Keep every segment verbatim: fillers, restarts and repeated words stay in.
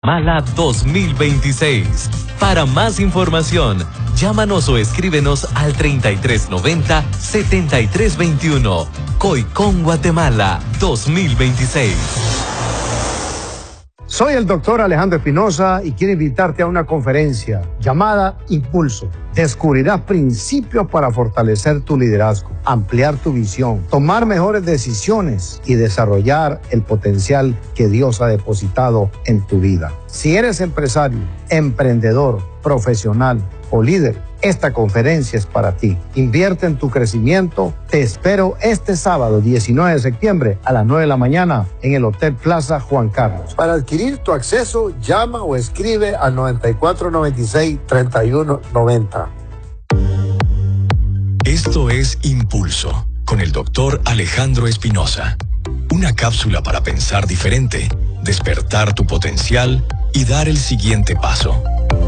Mala dos mil veintiséis. Para más información, llámanos o escríbenos al treinta y tres noventa, setenta y tres veintiuno. Coicón Guatemala dos mil veintiséis. Soy el doctor Alejandro Espinosa y quiero invitarte a una conferencia llamada Impulso. Descubrirás principios para fortalecer tu liderazgo, ampliar tu visión, tomar mejores decisiones y desarrollar el potencial que Dios ha depositado en tu vida. Si eres empresario, emprendedor, profesional o líder, esta conferencia es para ti. Invierte en tu crecimiento. Te espero este sábado diecinueve de septiembre a las nueve de la mañana en el Hotel Plaza Juan Carlos. Para adquirir tu acceso, llama o escribe al noventa y cuatro noventa y seis, treinta y uno noventa. Esto es Impulso, con el doctor Alejandro Espinosa. Una cápsula para pensar diferente, despertar tu potencial y dar el siguiente paso.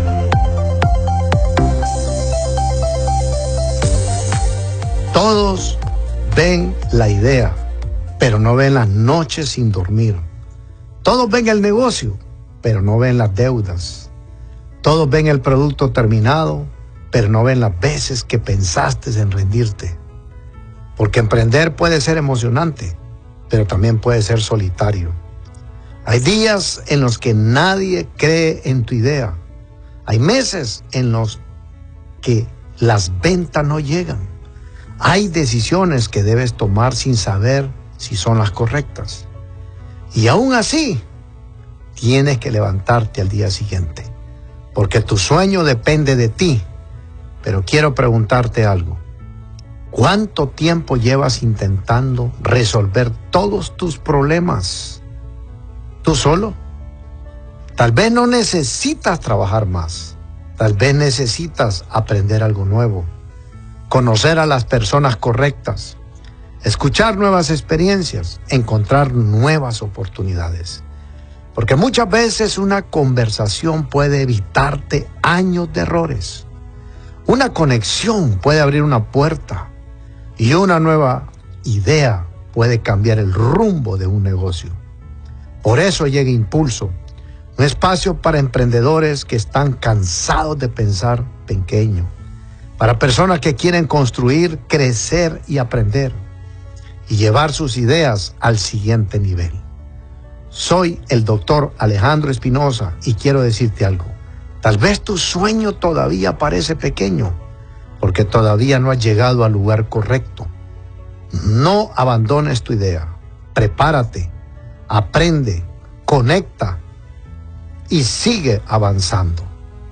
Todos ven la idea, pero no ven las noches sin dormir. Todos ven el negocio, pero no ven las deudas. Todos ven el producto terminado, pero no ven las veces que pensaste en rendirte. Porque emprender puede ser emocionante, pero también puede ser solitario. Hay días en los que nadie cree en tu idea. Hay meses en los que las ventas no llegan. Hay decisiones que debes tomar sin saber si son las correctas. Y aún así, tienes que levantarte al día siguiente, porque tu sueño depende de ti. Pero quiero preguntarte algo. ¿Cuánto tiempo llevas intentando resolver todos tus problemas? ¿Tú solo? Tal vez no necesitas trabajar más. Tal vez necesitas aprender algo nuevo. Conocer a las personas correctas, escuchar nuevas experiencias, encontrar nuevas oportunidades. Porque muchas veces una conversación puede evitarte años de errores. Una conexión puede abrir una puerta y una nueva idea puede cambiar el rumbo de un negocio. Por eso llega Impulso, un espacio para emprendedores que están cansados de pensar pequeño. Para personas que quieren construir, crecer y aprender y llevar sus ideas al siguiente nivel. Soy el doctor Alejandro Espinosa y quiero decirte algo. Tal vez tu sueño todavía parece pequeño porque todavía no has llegado al lugar correcto. No abandones tu idea. Prepárate, aprende, conecta y sigue avanzando.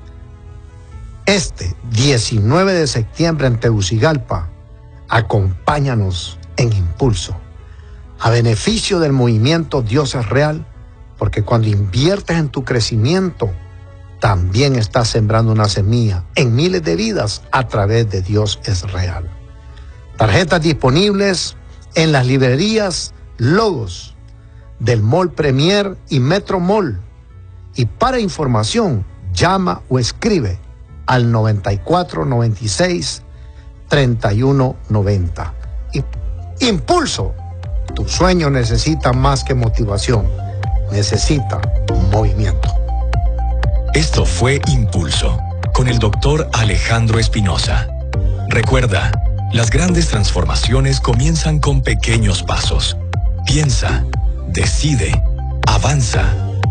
Este diecinueve de septiembre en Tegucigalpa, acompáñanos en Impulso, a beneficio del movimiento Dios es Real, porque cuando inviertes en tu crecimiento, también estás sembrando una semilla en miles de vidas a través de Dios es Real. Tarjetas disponibles en las librerías Logos, del Mall Premier y Metro Mall. Y para información, llama o escribe al noventa y cuatro noventa y seis, treinta y uno noventa. Impulso. Tu sueño necesita más que motivación. Necesita movimiento. Esto fue Impulso, con el doctor Alejandro Espinosa. Recuerda, las grandes transformaciones comienzan con pequeños pasos. Piensa, decide, avanza.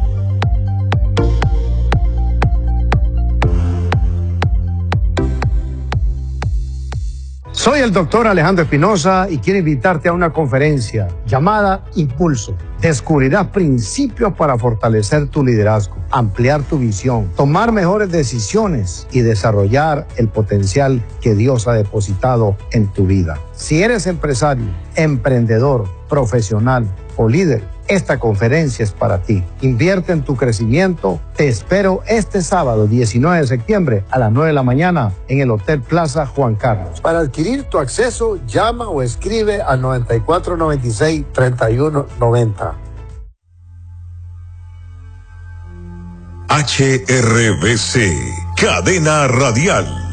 Soy el doctor Alejandro Espinosa y quiero invitarte a una conferencia llamada Impulso. Descubrirás principios para fortalecer tu liderazgo, ampliar tu visión, tomar mejores decisiones y desarrollar el potencial que Dios ha depositado en tu vida. Si eres empresario, emprendedor, profesional o líder, esta conferencia es para ti. Invierte en tu crecimiento. Te espero este sábado diecinueve de septiembre a las nueve de la mañana en el Hotel Plaza Juan Carlos. Para adquirir tu acceso, llama o escribe al noventa y cuatro noventa y seis, treinta y uno noventa. H R B C, Cadena Radial.